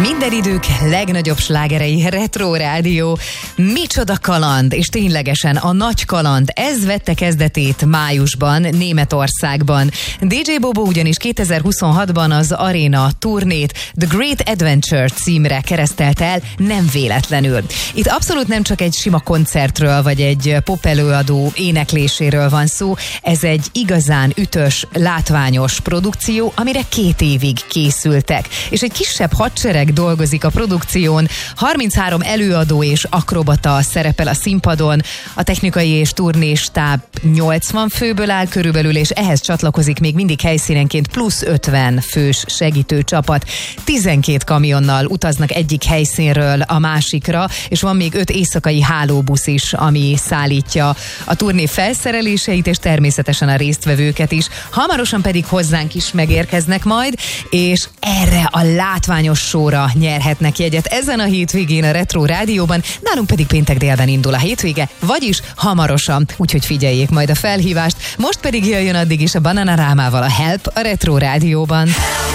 Minden idők legnagyobb slágerei, Retro Rádió. Micsoda kaland, és ténylegesen a nagy kaland. Ez vette kezdetét májusban Németországban. DJ Bobo ugyanis 2026-ban az Arena turnét The Great Adventure címre keresztelt el, nem véletlenül. Itt abszolút nem csak egy sima koncertről, vagy egy popelőadó énekléséről van szó, ez egy igazán ütös, látványos produkció, amire 2 évig készültek. És egy kisebb hadsereg dolgozik a produkción, 33 előadó és akrobata szerepel a színpadon, a technikai és turnéstáb 80 főből áll körülbelül, és ehhez csatlakozik még mindig helyszínenként plusz 50 fős segítő csapat. 12 kamionnal utaznak egyik helyszínről a másikra, és van még 5 éjszakai hálóbusz is, ami szállítja a turné felszereléseit, és természetesen a résztvevőket is. Hamarosan pedig hozzánk is megérkeznek majd, és erre a látványos showra nyerhetnek jegyet ezen a hétvégén a Retro Rádióban, nálunk pedig péntek délben indul a hétvége, vagyis hamarosan, úgyhogy figyeljék majd a felhívást. Most pedig jöjjön addig is a Bananarámával a Help a Retro Rádióban.